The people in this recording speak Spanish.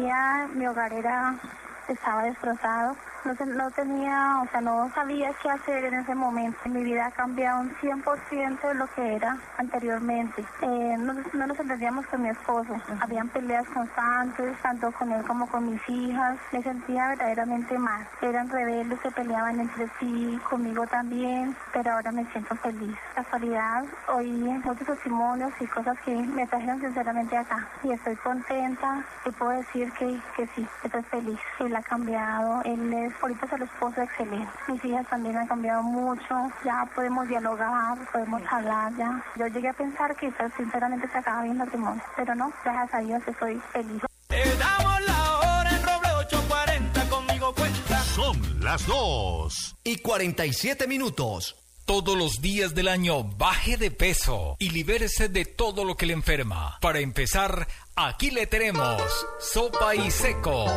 día mi hogar estaba destrozado. No tenía, no sabía qué hacer en ese momento. Mi vida ha cambiado un 100% de lo que era anteriormente. No nos entendíamos con mi esposo. Habían peleas constantes, tanto con él como con mis hijas. Me sentía verdaderamente mal. Eran rebeldes, se peleaban entre sí, conmigo también, pero ahora me siento feliz. La actualidad, oí muchos testimonios y cosas que me trajeron sinceramente acá. Y estoy contenta y puedo decir que sí, estoy feliz. Él ha cambiado, ahorita es el esposo excelente. Mis hijas también han cambiado mucho, ya podemos dialogar, podemos hablar ya. Yo llegué a pensar que sinceramente se acaba bien el matrimonio, pero no, gracias a Dios estoy feliz. Te damos la hora en Roble 840, conmigo cuenta. Son las 2:47. Todos los días del año baje de peso y libérese de todo lo que le enferma. Para empezar, aquí le tenemos Sopa y Seco.